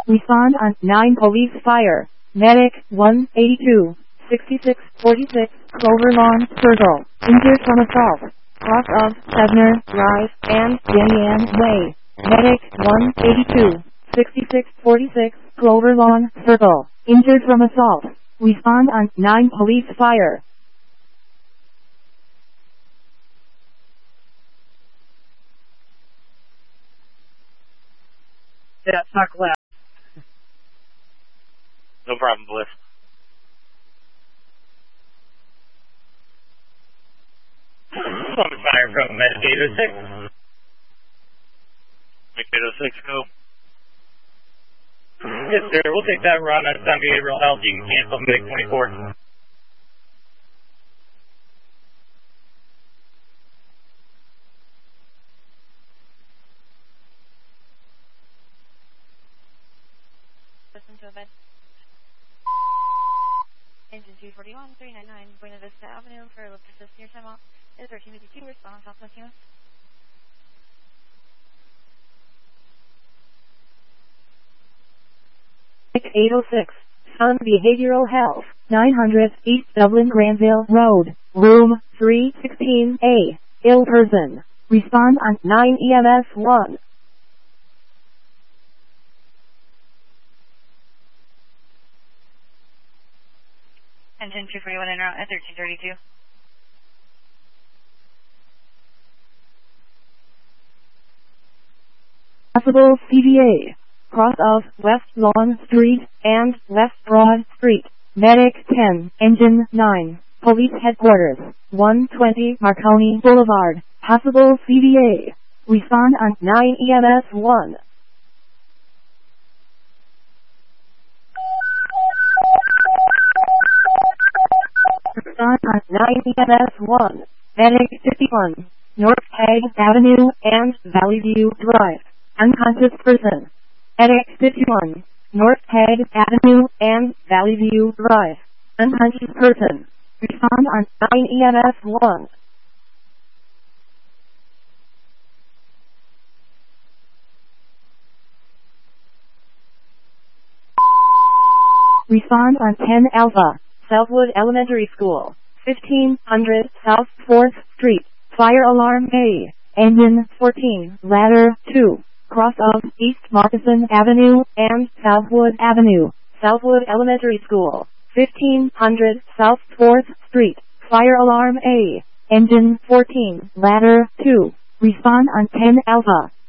Respond on 9 police fire. Medic 182, 6646, Clover Lawn Circle. Injured from assault. Cross of Sedner Drive and Yan Way. Medic 182, 6646, Clover Lawn Circle. Injured from assault. Respond on 9 police fire. Yeah, talk loud. No problem, Bliss. On fire from Medicator 6. Medicator 6, go. Yes, sir. We'll take that run on Sun Behavioral Health. You can cancel Medic 24. Listen to a bed. Engine 241, 399, Buena Vista Avenue for lift assist near time off. Is 1352, respond on top of the Medic 806, Sun Behavioral Health, 900 East Dublin Granville Road, Room 316A. Ill person. Respond on 9 EMS 1. Engine 241 en route at 1332. Possible CVA. Cross of West Lawn Street and West Broad Street. Medic 10, Engine 9. Police Headquarters, 120 Marconi Boulevard. Possible CVA. Respond on 9 EMS 1. Respond on 9 EMS 1. Medic 51, North Peg Avenue and Valley View Drive. Unconscious person. Medic 51, North Peg Avenue and Valley View Drive. Unconscious person. Respond on 9 EMS 1. Respond on 10 Alpha, Southwood Elementary School, 1500 South 4th Street. Fire alarm A. Engine 14, ladder 2. Cross of East Markeson Avenue and Southwood Avenue. Southwood Elementary School, 1500 South 4th Street. Fire alarm A. Engine 14, ladder 2. Respond on 10 Alpha.